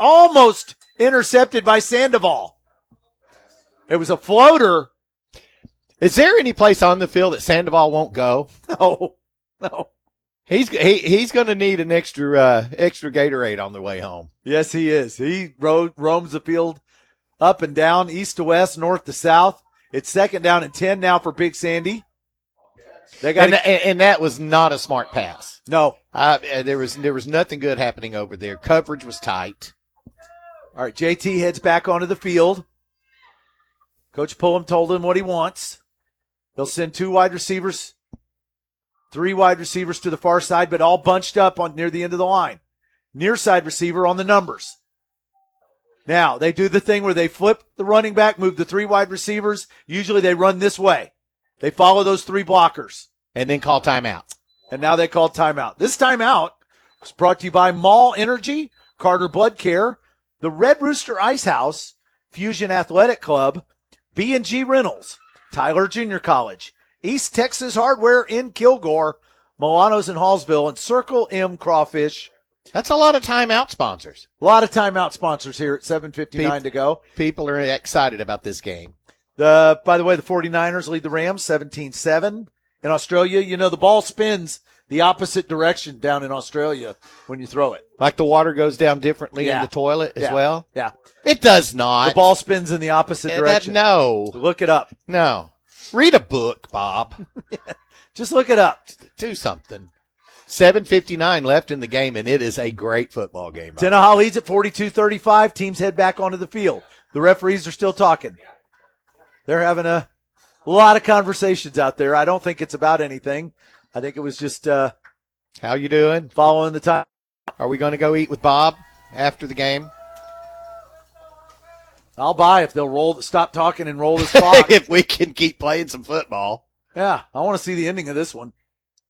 almost intercepted by Sandoval. It was a floater. Is there any place on the field that Sandoval won't go? No. He's going to need an extra Gatorade on the way home. Yes, he is. He roams the field up and down, east to west, north to south. It's second down and 10 now for Big Sandy. And that was not a smart pass. No. There was nothing good happening over there. Coverage was tight. All right, JT heads back onto the field. Coach Pullum told him what he wants. They'll send 2 wide receivers, 3 wide receivers to the far side, but all bunched up near the end of the line. Near side receiver on the numbers. Now, they do the thing where they flip the running back, move the 3 wide receivers. Usually they run this way. They follow those 3 blockers. And then call timeout. And now they call timeout. This timeout was brought to you by Mall Energy, Carter Blood Care, the Red Rooster Ice House, Fusion Athletic Club, B&G Rentals, Tyler Junior College, East Texas Hardware in Kilgore, Milano's in Hallsville, and Circle M Crawfish. That's a lot of timeout sponsors. A lot of timeout sponsors here at 7:59 to go. People are excited about this game. By the way, the 49ers lead the Rams 17-7. In Australia, the ball spins the opposite direction down in Australia when you throw it. Like the water goes down differently in the toilet as well? Yeah. It does not. The ball spins in the opposite direction. No. Look it up. No. Read a book, Bob. Just look it up. Do something. 7:59 left in the game, and it is a great football game. Tenaha leads at 42-35. Teams head back onto the field. The referees are still talking. They're having a lot of conversations out there. I don't think it's about anything. I think it was just how you doing? Following the time. Are we going to go eat with Bob after the game? I'll buy if they'll stop talking and roll this clock. If we can keep playing some football. Yeah, I want to see the ending of this one.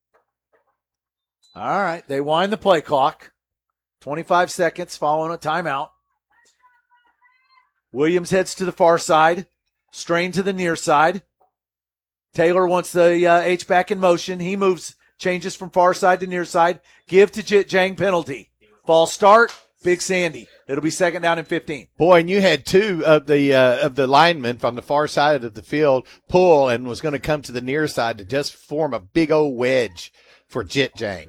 All right, they wind the play clock. 25 seconds following a timeout. Williams heads to the far side. Strain to the near side. Taylor wants the H-back in motion. He moves, changes from far side to near side. Give to Jang penalty. False start, Big Sandy. It'll be second down and 15. Boy, and you had 2 of the linemen from the far side of the field pull and was going to come to the near side to just form a big old wedge for Jit Jang.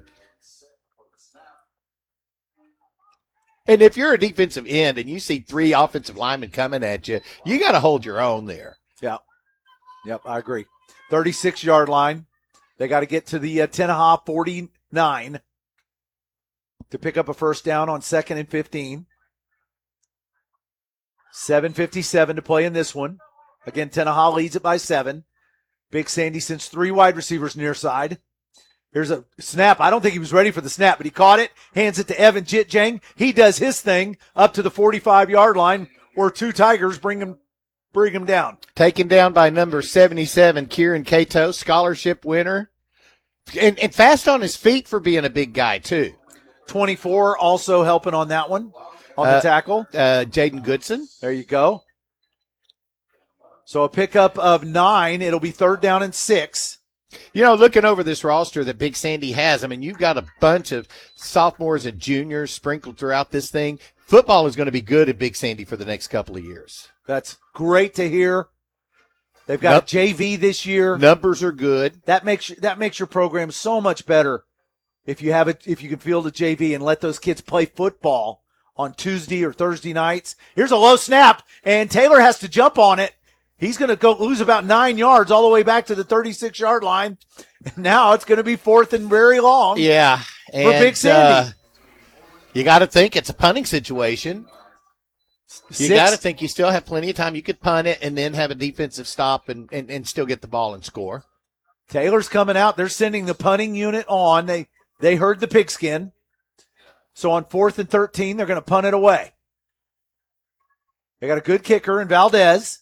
And if you're a defensive end and you see 3 offensive linemen coming at you, you got to hold your own there. Yeah. Yep, I agree. 36-yard line. They got to get to the Tenaha 49 to pick up a first down on 2nd and 15. 7:57 to play in this one. Again, Tenaha leads it by 7. Big Sandy sends 3 wide receivers near side. Here's a snap. I don't think he was ready for the snap, but he caught it, hands it to Evan Jit Jang. He does his thing up to the 45-yard line where 2 Tigers bring him down. Taken down by number 77, Kieran Cato, scholarship winner. And fast on his feet for being a big guy, too. 24 also helping on that one, on the tackle. Jaden Goodson. There you go. So a pickup of 9. It'll be third down and 6. Looking over this roster that Big Sandy has, you've got a bunch of sophomores and juniors sprinkled throughout this thing. Football is going to be good at Big Sandy for the next couple of years. That's great to hear. They've got a JV this year. Numbers are good. That makes your program so much better if you can field a JV and let those kids play football on Tuesday or Thursday nights. Here's a low snap, and Taylor has to jump on it. He's going to go lose about 9 yards all the way back to the 36-yard line. Now it's going to be 4th and very long. Yeah. For Big Sandy. You got to think it's a punting situation. You got to think you still have plenty of time. You could punt it and then have a defensive stop and still get the ball and score. Taylor's coming out. They're sending the punting unit on. They heard the pigskin. So on 4th and 13, they're going to punt it away. They got a good kicker in Valdez.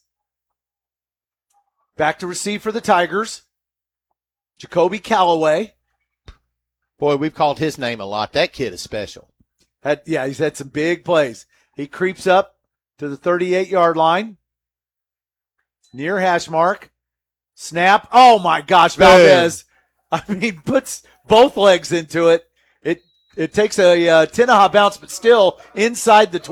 Back to receive for the Tigers. Jacoby Callaway. Boy, we've called his name a lot. That kid is special. He's had some big plays. He creeps up to the 38-yard line. Near hash mark. Snap. Oh, my gosh, Valdez. Puts both legs into it. It takes a Tenaha bounce, but still inside the